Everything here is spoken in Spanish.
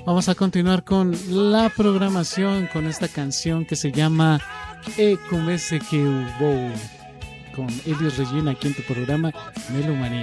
Vamos a continuar con la programación con esta canción que se llama E come se que hubo con Elis Regina aquí en tu programa Melomanía.